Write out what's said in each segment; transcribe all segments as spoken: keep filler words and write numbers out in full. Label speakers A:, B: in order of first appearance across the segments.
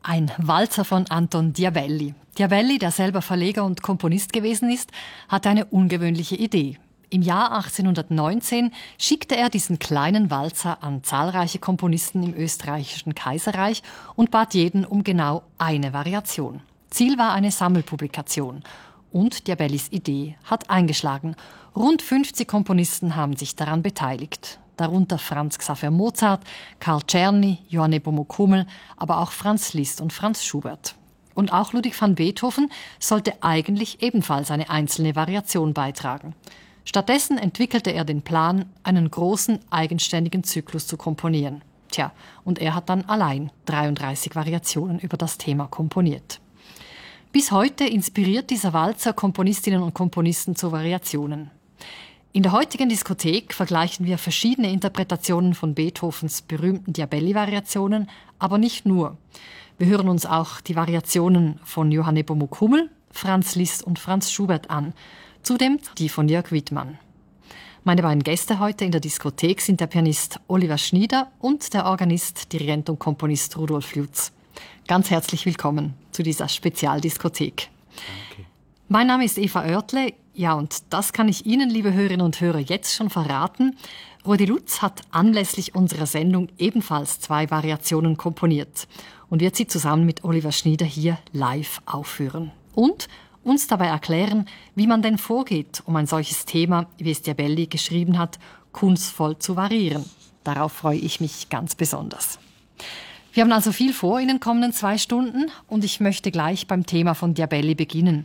A: Ein Walzer von Anton Diabelli. Diabelli, der selber Verleger und Komponist gewesen ist, hatte eine ungewöhnliche Idee. Im Jahr achtzehnhundertneunzehn schickte er diesen kleinen Walzer an zahlreiche Komponisten im österreichischen Kaiserreich und bat jeden um genau eine Variation. Ziel war eine Sammelpublikation. Und Diabellis Idee hat eingeschlagen. Rund fünfzig Komponisten haben sich daran beteiligt. Darunter Franz Xaver Mozart, Karl Czerny, Johann Nepomuk Hummel, aber auch Franz Liszt und Franz Schubert. Und auch Ludwig van Beethoven sollte eigentlich ebenfalls eine einzelne Variation beitragen. Stattdessen entwickelte er den Plan, einen großen, eigenständigen Zyklus zu komponieren. Tja, und er hat dann allein dreiunddreißig Variationen über das Thema komponiert. Bis heute inspiriert dieser Walzer Komponistinnen und Komponisten zu Variationen. In der heutigen Diskothek vergleichen wir verschiedene Interpretationen von Beethovens berühmten Diabelli-Variationen, aber nicht nur. Wir hören uns auch die Variationen von Johann Nepomuk Hummel, Franz Liszt und Franz Schubert an, zudem die von Jörg Widmann. Meine beiden Gäste heute in der Diskothek sind der Pianist Oliver Schnieder und der Organist, Dirigent und Komponist Rudolf Lutz. Ganz herzlich willkommen zu dieser Spezialdiskothek. Danke. Mein Name ist Eva Oertle. Ja, und das kann ich Ihnen, liebe Hörerinnen und Hörer, jetzt schon verraten. Rudi Lutz hat anlässlich unserer Sendung ebenfalls zwei Variationen komponiert und wird sie zusammen mit Oliver Schnieder hier live aufführen. Und uns dabei erklären, wie man denn vorgeht, um ein solches Thema, wie es Diabelli geschrieben hat, kunstvoll zu variieren. Darauf freue ich mich ganz besonders. Wir haben also viel vor in den kommenden zwei Stunden und ich möchte gleich beim Thema von Diabelli beginnen.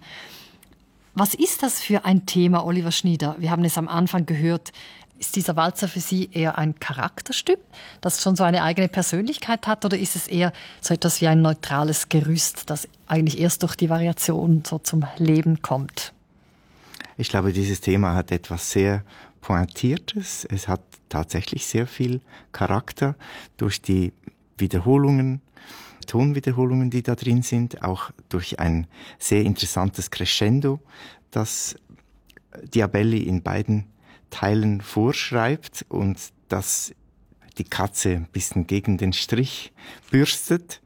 A: Was ist das für ein Thema, Oliver Schnieder? Wir haben es am Anfang gehört. Ist dieser Walzer für Sie eher ein Charakterstück, das schon so eine eigene Persönlichkeit hat, oder ist es eher so etwas wie ein neutrales Gerüst, das eigentlich erst durch die Variation so zum Leben kommt?
B: Ich glaube, dieses Thema hat etwas sehr Pointiertes. Es hat tatsächlich sehr viel Charakter durch die Wiederholungen, Tonwiederholungen, die da drin sind, auch durch ein sehr interessantes Crescendo, das Diabelli in beiden Teilen vorschreibt und das die Katze ein bisschen gegen den Strich bürstet.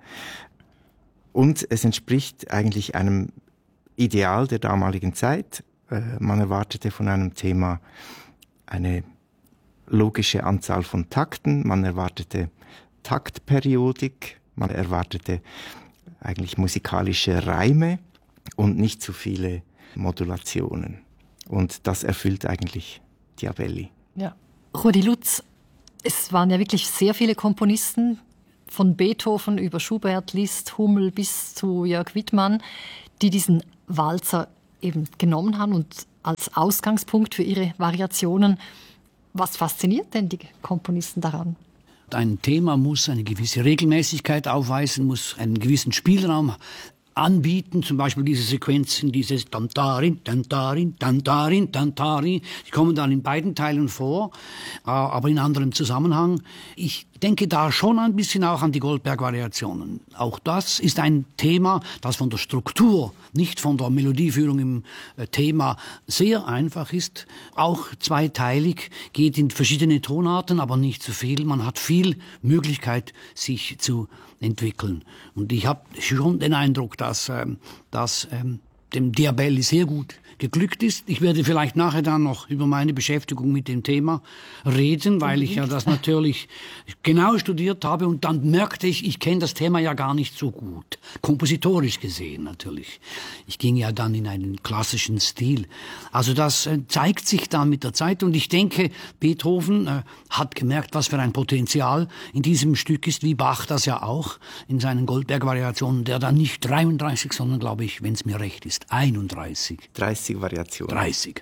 B: Und es entspricht eigentlich einem Ideal der damaligen Zeit. Man erwartete von einem Thema eine logische Anzahl von Takten, man erwartete Taktperiodik, man erwartete eigentlich musikalische Reime und nicht zu viele Modulationen. Und das erfüllt eigentlich Diabelli.
A: Ja. Rudi Lutz, es waren ja wirklich sehr viele Komponisten, von Beethoven über Schubert, Liszt, Hummel bis zu Jörg Widmann, die diesen Walzer eben genommen haben und als Ausgangspunkt für ihre Variationen. Was fasziniert denn die Komponisten daran?
C: Ein Thema muss eine gewisse Regelmäßigkeit aufweisen, muss einen gewissen Spielraum anbieten, zum Beispiel diese Sequenzen, dieses Tantarin, Tantarin, Tantarin, Tantarin, die kommen dann in beiden Teilen vor, aber in anderem Zusammenhang. Ich denke da schon ein bisschen auch an die Goldberg-Variationen. Auch das ist ein Thema, das von der Struktur, nicht von der Melodieführung im Thema sehr einfach ist. Auch zweiteilig, geht in verschiedene Tonarten, aber nicht zu viel. Man hat viel Möglichkeit, sich zu entwickeln. Und ich habe schon den Eindruck, dass ähm, das ähm, dem Diabelli sehr gut geglückt ist. Ich werde vielleicht nachher dann noch über meine Beschäftigung mit dem Thema reden, weil ich ja das natürlich genau studiert habe und dann merkte ich, ich kenne das Thema ja gar nicht so gut. Kompositorisch gesehen natürlich. Ich ging ja dann in einen klassischen Stil. Also das äh, zeigt sich dann mit der Zeit und ich denke, Beethoven äh, hat gemerkt, was für ein Potenzial in diesem Stück ist, wie Bach das ja auch in seinen Goldberg-Variationen, der dann nicht dreiunddreißig, sondern glaube ich, wenn es mir recht ist, einunddreißig.
B: dreißig Variationen.
C: dreißig.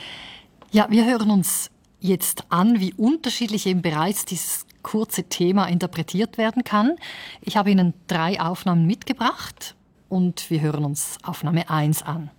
A: Ja, wir hören uns jetzt an, wie unterschiedlich eben bereits dieses kurze Thema interpretiert werden kann. Ich habe Ihnen drei Aufnahmen mitgebracht und wir hören uns Aufnahme eins an.